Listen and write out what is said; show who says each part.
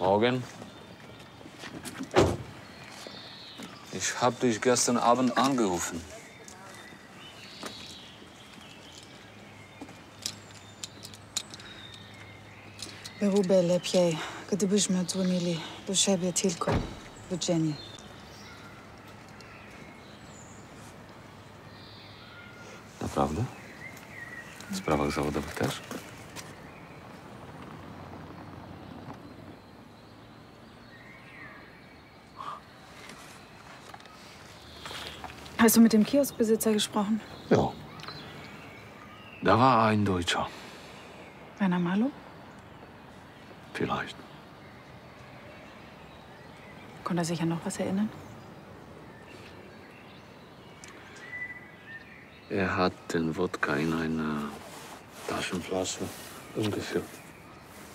Speaker 1: Morgen. Ich habe dich gestern Abend angerufen.
Speaker 2: ברור לפי כדבש מהצוני לי בשבי תילקו וג'ני.
Speaker 1: Naprawdę? W sprawach zawodowych też?
Speaker 2: Hast du mit dem Kioskbesitzer gesprochen?
Speaker 1: Ja. Da war ein Deutscher.
Speaker 2: Werner Marlow?
Speaker 1: Vielleicht.
Speaker 2: Konnte er sich an noch was erinnern?
Speaker 1: Er hat den Wodka in eine Taschenflasche umgefüllt.